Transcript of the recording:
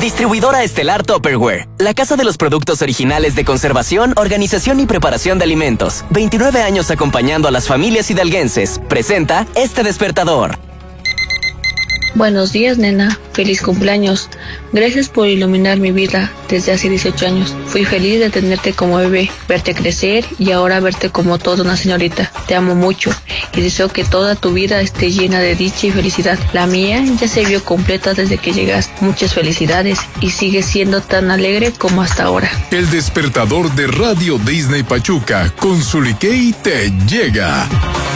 Distribuidora Estelar Tupperware, la casa de los productos originales de conservación, organización y preparación de alimentos. 29 años acompañando a las familias hidalguenses. Presenta este despertador. Buenos días, nena. Feliz cumpleaños. Gracias por iluminar mi vida desde hace 18 años. Fui feliz de tenerte como bebé, verte crecer y ahora verte como toda una señorita. Te amo mucho y deseo que toda tu vida esté llena de dicha y felicidad. La mía ya se vio completa desde que llegaste. Muchas felicidades y sigue siendo tan alegre como hasta ahora. El despertador de Radio Disney Pachuca con Zulikey te llega.